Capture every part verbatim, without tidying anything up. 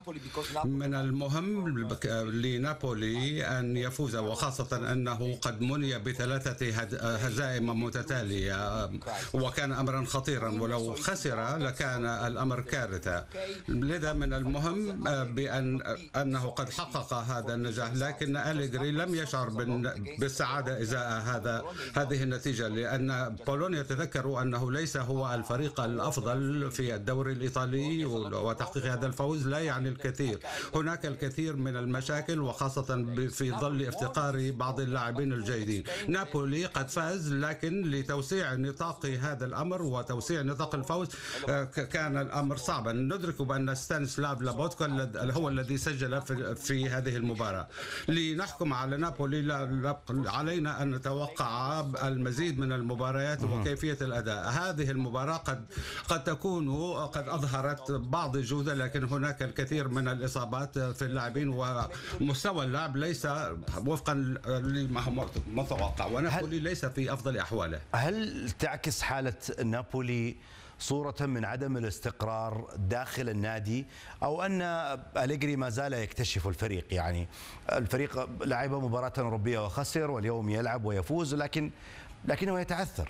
من المهم لنابولي أن يفوز، وخاصة أنه قد مني بثلاثة هزائم متتالية، وكان أمرا خطيرا، ولو خسر لكان الأمر كارثة. لذا من المهم بأن أنه قد حقق هذا النجاح، لكن أليغري لم يشعر بالسعادة إزاء هذا هذه النتيجة، لأن بولونيا تذكروا أنه ليس هو الفريق الأفضل في الدوري الإيطالي، وتحقيق هذا الفوز لا يعني الكثير. هناك الكثير من المشاكل، وخاصة في ظل افتقار بعض اللاعبين الجيدين. نابولي قد فاز، لكن لتوسيع نطاق هذا الأمر وتوسيع نطاق الفوز كان الأمر صعبا. ندرك بأن ستانيسلاف لابوتكا هو الذي سجل في هذه المباراة. لنحكم على نابولي علينا أن نتوقع المزيد من المباريات وكيفية الأداء. هذه المباراة قد قد تكون قد أظهرت بعض الجودة، لكن هناك الكثير من الإصابات في اللاعبين، ومستوى اللعب ليس وفقا لما هو متوقع، ونابولي ليس في أفضل أحواله. هل تعكس حالة نابولي صورة من عدم الاستقرار داخل النادي، أو أن أليغري ما زال يكتشف الفريق؟ يعني الفريق لعب مباراة أوروبية وخسر، واليوم يلعب ويفوز، لكن لكنه يتعثر.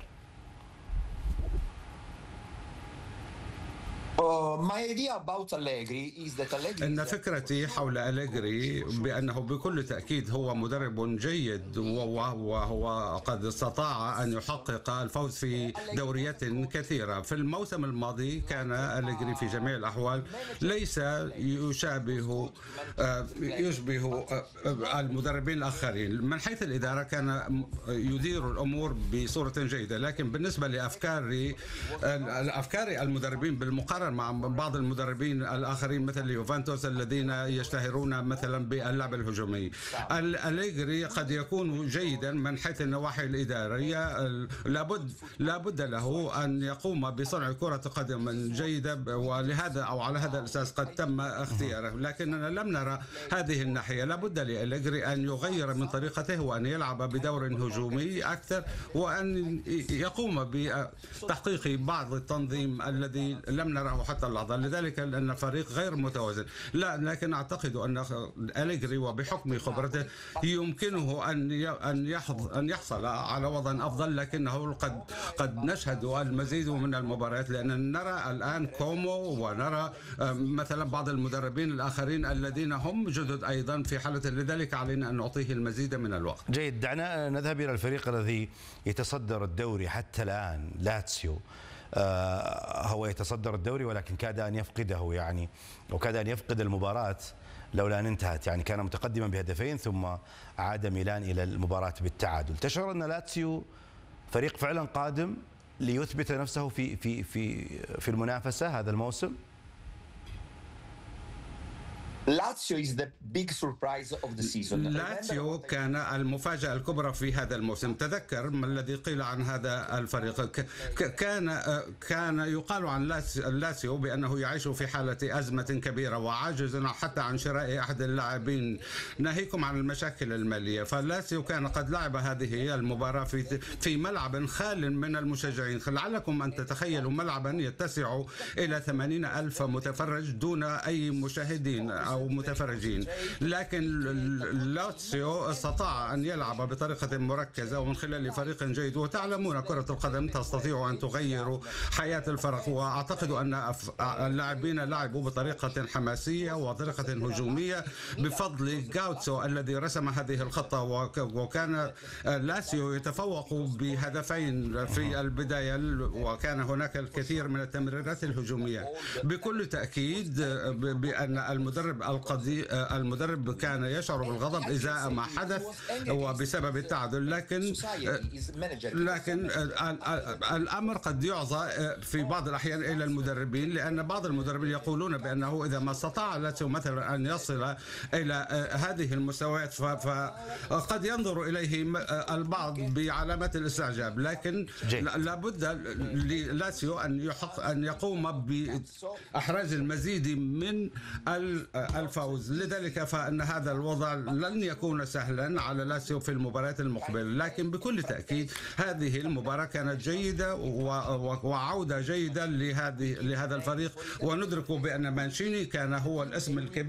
إن فكرتي حول أليغري بأنه بكل تأكيد هو مدرب جيد، وهو قد استطاع أن يحقق الفوز في دوريات كثيرة. في الموسم الماضي كان أليغري في جميع الأحوال ليس يشابه يشبه المدربين الآخرين. من حيث الإدارة كان يدير الأمور بصورة جيدة، لكن بالنسبة لأفكار أفكار المدربين بالمقارنة مع بعض المدربين الآخرين مثل يوفنتوس الذين يشتهرون مثلا باللعب الهجومي، أليغري قد يكون جيدا من حيث النواحي الإدارية. لابد لابد له أن يقوم بصنع كرة قدم جيدة، ولهذا أو على هذا الأساس قد تم اختياره، لكننا لم نرى هذه الناحية. لابد لأليغري أن يغير من طريقته، وأن يلعب بدور هجومي أكثر، وأن يقوم بتحقيق بعض التنظيم الذي لم نراه حتى اللحظة. لذلك لأن الفريق غير متوازن. لا، لكن أعتقد أن أليغري وبحكم خبرته يمكنه أن أن أن يحصل على وضع أفضل، لكنه قد قد نشهد المزيد من المباريات، لأن نرى الآن كومو، ونرى مثلا بعض المدربين الآخرين الذين هم جدد أيضا في حالة. لذلك علينا أن نعطيه المزيد من الوقت. جيد، دعنا نذهب إلى الفريق الذي يتصدر الدوري حتى الآن، لاتسيو. آه هو يتصدر الدوري، ولكن كاد أن يفقده، يعني وكاد أن يفقد المباراة لولا أن انتهت. يعني كان متقدما بهدفين ثم عاد ميلان إلى المباراة بالتعادل. تشعر أن لاتسيو فريق فعلا قادم ليثبت نفسه في في في في المنافسة هذا الموسم؟ لاتسيو كان المفاجأة الكبرى في هذا الموسم. تذكر ما الذي قيل عن هذا الفريق. كان كان يقال عن لاتسيو بأنه يعيش في حالة أزمة كبيرة، وعاجز حتى عن شراء أحد اللاعبين، ناهيكم عن المشاكل المالية. فلاتسيو كان قد لعب هذه المباراة في في ملعب خال من المشجعين. لعلكم أن تتخيلوا ملعبا يتسع إلى ثمانين ألف متفرج دون أي مشاهدين أو متفرجين، لكن لاتسيو استطاع أن يلعب بطريقة مركزة ومن خلال فريق جيد. وتعلمون كرة القدم تستطيع أن تغير حياة الفرق، وأعتقد أن اللاعبين لعبوا بطريقة حماسية وطريقة هجومية بفضل جاوتسو الذي رسم هذه الخطة. وكان لاتسيو يتفوق بهدفين في البداية، وكان هناك الكثير من التمريرات الهجومية. بكل تأكيد بأن المدرب القضي المدرب كان يشعر بالغضب إزاء ما حدث وبسبب التعادل، لكن لكن الأمر قد يعزى في بعض الأحيان إلى المدربين، لأن بعض المدربين يقولون بأنه إذا ما استطاع لاتسيو مثلا أن يصل إلى هذه المستويات فقد ينظر إليه البعض بعلامات الاستعجاب، لكن لابد للاتسيو أن يحق أن يقوم بإحراز المزيد من الفوز. لذلك فإن هذا الوضع لن يكون سهلا على لاتسيو في المباريات المقبلة، لكن بكل تأكيد هذه المباراة كانت جيدة وعودة جيدة لهذه لهذا الفريق. وندرك بأن مانشيني كان هو الاسم الكبير